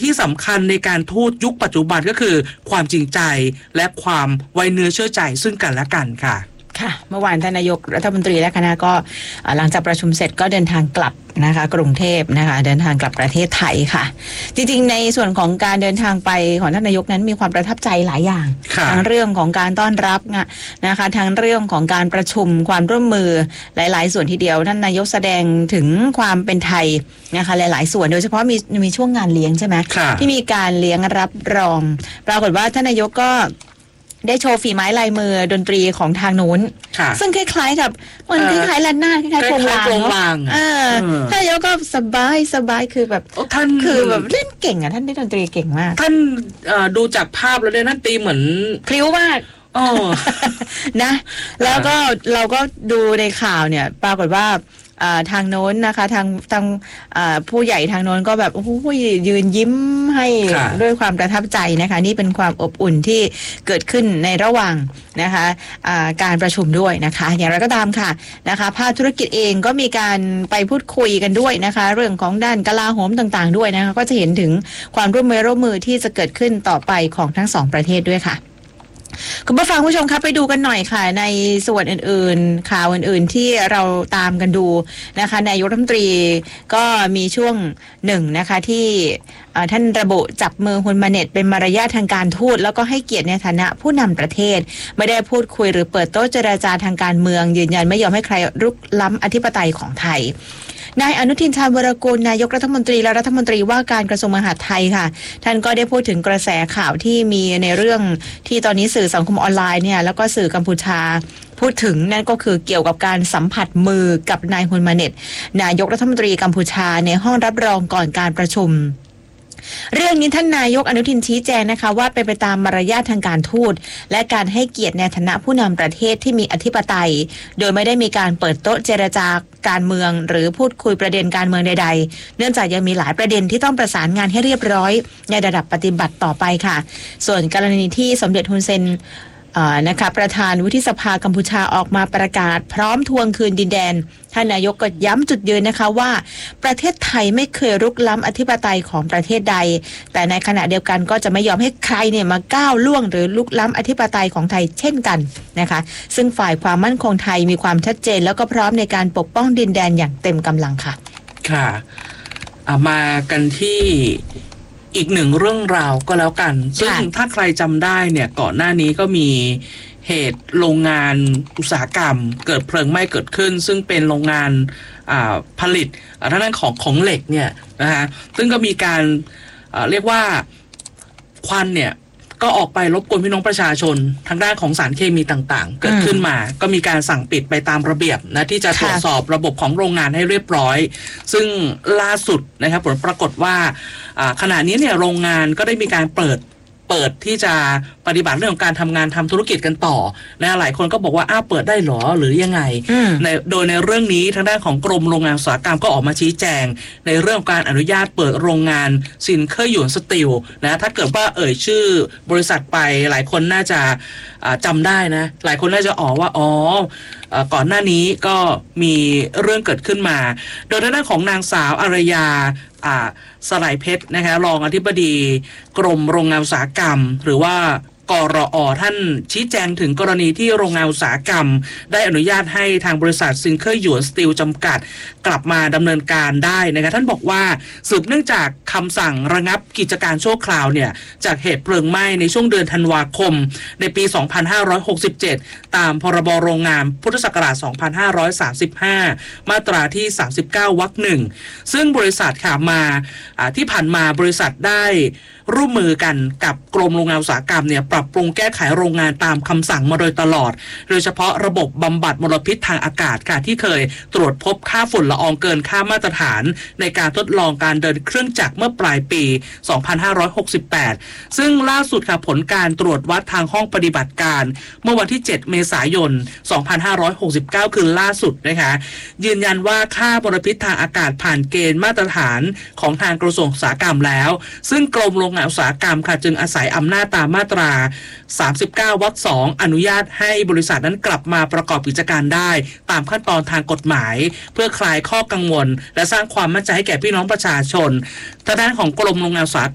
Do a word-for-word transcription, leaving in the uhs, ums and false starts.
ที่สำคัญในการทูตยุคปัจจุบันก็คือความจริงใจและความไว้เนื้อเชื่อใจซึ่งกันและกันค่ะค่ะเมื่อวานท่านนายกรัฐมนตรีและคณะก็หลังจากประชุมเสร็จก็เดินทางกลับนะคะกรุงเทพนะคะเดินทางกลับประเทศไทยค่ะจริงๆในส่วนของการเดินทางไปของท่านนายกนั้นมีความประทับใจหลายอย่างทั้งเรื่องของการต้อนรับนะคะทั้งเรื่องของการประชุมความร่วมมือหลายๆส่วนทีเดียวท่านนายกแสดงถึงความเป็นไทยนะคะหลายๆส่วนโดยเฉพาะมีมีช่วงงานเลี้ยงใช่ไหมที่มีการเลี้ยงรับรองปรากฏว่าท่านนายกก็ได้โชว์ฝีไม้ลายมือดนตรีของทางนู้นซึ่งคล้ายๆกับมันคล้ายๆระนาดคล้ายๆโครงลางเนาะท่านนายกก็สบายสบายคือแบบท่านคือแบบเล่นเก่งอ่ะท่านได้ดนตรีเก่งมากท่านดูจากภาพแล้วเนี่ยท่านตีเหมือนพลิ้วมากนะแล้วก็เราก็ดูในข่าวเนี่ยปรากฏว่าทางโน้นนะคะทางทางผู้ใหญ่ทางโน้นก็แบบโอ้โหยืนยิ้มให้ด้วยความประทับใจนะคะนี่เป็นความอบอุ่นที่เกิดขึ้นในระหว่างนะคะการประชุมด้วยนะคะอย่างไรก็ตามค่ะนะคะภาคธุรกิจเองก็มีการไปพูดคุยกันด้วยนะคะเรื่องของด้านกลาโหมต่างๆด้วยนะคะก็จะเห็นถึงความร่วมมือร่วมมือที่จะเกิดขึ้นต่อไปของทั้งสองประเทศด้วยค่ะคุณผู้ฟังผู้ชมครับไปดูกันหน่อยค่ะในส่วนอื่นๆข่าวอื่นๆที่เราตามกันดูนะคะนายกรัฐมนตรีก็มีช่วงหนึ่งนะคะที่ท่านระบุจับมือฮุนมาเน็ตเป็นมารยาททางการทูตแล้วก็ให้เกียรติในฐานะผู้นำประเทศไม่ได้พูดคุยหรือเปิดโต๊ะเจรจาทางการเมืองยืนยันไม่ยอมให้ใครรุกล้ำอธิปไตยของไทยนายอนุทินชาญวรกูลนายกรัฐมนตรีและรัฐมนตรีว่าการกระทรวงมหาดไทยค่ะท่านก็ได้พูดถึงกระแสข่าวที่มีในเรื่องที่ตอนนี้สื่อสังคมออนไลน์เนี่ยแล้วก็สื่อกัมพูชาพูดถึงนั่นก็คือเกี่ยวกับการสัมผัสมือกับนายฮุนมาเน็ตนายกรัฐมนตรีกัมพูชาในห้องรับรองก่อนการประชุมเรื่องนี้ท่านนายกอนุทินชี้แจงนะคะว่าเป็นไปตามมารยาททางการทูตและการให้เกียรติในฐานะผู้นำประเทศที่มีอธิปไตยโดยไม่ได้มีการเปิดโต๊ะเจรจาการเมืองหรือพูดคุยประเด็นการเมืองใดๆเนื่องจากยังมีหลายประเด็นที่ต้องประสานงานให้เรียบร้อยในระดับปฏิบัติต่อไปค่ะส่วนกรณีที่สมเด็จฮุนเซนนะคะประธานวุฒิสภากัมพูชาออกมาประกาศพร้อมทวงคืนดินแดนท่านนายกก็ย้ำจุดยืนนะคะว่าประเทศไทยไม่เคยรุกล้ำอธิปไตยของประเทศใดแต่ในขณะเดียวกันก็จะไม่ยอมให้ใครเนี่ยมาก้าวล่วงหรือลุกล้ำอธิปไตยของไทยเช่นกันนะคะซึ่งฝ่ายความมั่นคงไทยมีความชัดเจนแล้วก็พร้อมในการปกป้องดินแดนอย่างเต็มกำลังค่ะค่ะมากันที่อีกหนึ่งเรื่องราวก็แล้วกันซึ่งถ้าใครจำได้เนี่ยก่อนหน้านี้ก็มีเหตุโรงงานอุตสาหกรรมเกิดเพลิงไหม้เกิดขึ้นซึ่งเป็นโรงงานผลิตทางด้านของของเหล็กเนี่ยนะฮะซึ่งก็มีการเรียกว่าควันเนี่ยก็ออกไปรบกวนพี่น้องประชาชนทางด้านของสารเคมีต่างๆเกิดขึ้นมาก็มีการสั่งปิดไปตามระเบียบนะที่จะตรวจสอบระบบของโรงงานให้เรียบร้อยซึ่งล่าสุดนะครับผลปรากฏว่าขณะนี้เนี่ยโรงงานก็ได้มีการเปิดเปิดที่จะปฏิบัติเรื่องของการทำงานทำธุรกิจกันต่อนะหลายคนก็บอกว่าอ้าวเปิดได้หรอหรือยังไงในโดยในเรื่องนี้ทางด้านของกรมโรงงานอุตสาหกรรมก็ออกมาชี้แจงในเรื่องของการอนุญาตเปิดโรงงานซินเคอร์หยวนสตีลนะถ้าเกิดว่าเอ่ยชื่อบริษัทไปหลายคนน่าจะจำได้นะหลายคนน่าจะอ๋อว่าอ๋อก่อนหน้านี้ก็มีเรื่องเกิดขึ้นมาโดยทางด้านของนางสาวอารยาสลายเพชรนะคะรองอธิบดีกรมโรงงานอุตสาหกรรมหรือว่ากรอ.ท่านชี้แจงถึงกรณีที่โรงงานอุตสาหกรรมได้อนุญาตให้ทางบริษัทซินเคอร์หยวนสตีลจำกัดกลับมาดำเนินการได้นะคะท่านบอกว่าสืบเนื่องจากคำสั่งระงับกิจการชั่วคราวเนี่ยจากเหตุเพลิงไหม้ในช่วงเดือนธันวาคมในปีสองพันห้าร้อยหกสิบเจ็ดตามพรบโรงงานพุทธศักราชสองพันห้าร้อยสามสิบห้ามาตราที่สามสิบเก้าวรรคหนึ่งซึ่งบริษัทค่ะมาที่ผ่านมาบริษัทได้ร่วมมือกันกับกรมโรงงานอุตสาหกรรมเนี่ยปรับปรุงแก้ไขโรงงานตามคำสั่งมาโดยตลอดโดยเฉพาะระบบบำบัดมลพิษทางอากาศค่ะที่เคยตรวจพบค่าฝุ่นละอองเกินค่ามาตรฐานในการทดลองการเดินเครื่องจักรเมื่อปลายปีสองพันห้าร้อยหกสิบแปดซึ่งล่าสุดค่ะผลการตรวจวัดทางห้องปฏิบัติการเมื่อวันที่เจ็ดเมษายนสองพันห้าร้อยหกสิบเก้าคือล่าสุดนะคะยืนยันว่าค่ามลพิษทางอากาศผ่านเกณฑ์มาตรฐานของทางกระทรวงอุตสาหกรรมแล้วซึ่งกรมโรงงานอุตสาหกรรมค่ะจึงอาศัยอำนาจตามมาตราสามสิบเก้าวรรคสองอนุญาตให้บริษัทนั้นกลับมาประกอบกิจการได้ตามขั้นตอนทางกฎหมายเพื่อคลายข้อกังวลและสร้างความมั่นใจให้แก่พี่น้องประชาชนทางด้านของกรมโรงงานอุตสาห